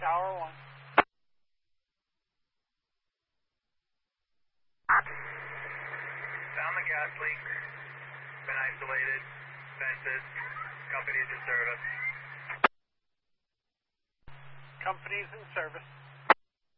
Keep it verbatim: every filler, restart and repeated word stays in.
Tower one. Found the gas leak. Been isolated. Vented. Company's in service. Company's in service.